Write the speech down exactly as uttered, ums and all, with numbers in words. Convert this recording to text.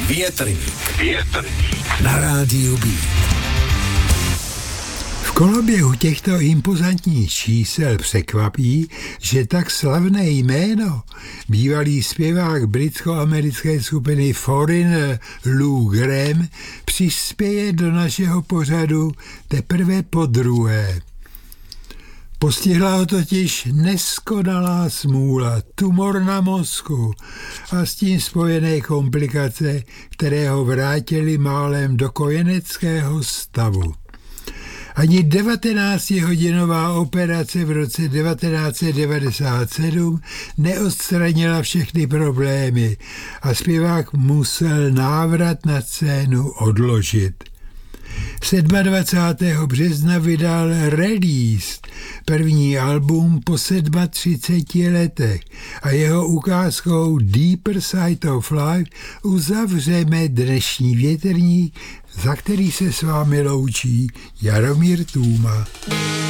Větrník. Větrník. Na rádiu B. V koloběhu těchto impozantních čísel překvapí, že tak slavné jméno, bývalý zpěvák britsko-americké skupiny Foreigner Lou Gramm, přispěje do našeho pořadu teprve podruhé. Postihla ho totiž neskonalá smůla, tumor na mozku a s tím spojené komplikace, které ho vrátily málem do kojeneckého stavu. Ani devatenáctihodinová operace v roce devatenáct set devadesát sedm neodstranila všechny problémy a zpěvák musel návrat na scénu odložit. dvacátého sedmého března vydal Released, první album po třiceti letech a jeho ukázkou Deeper Side of Life uzavřeme dnešní větrník, za který se s vámi loučí Jaromír Tůma.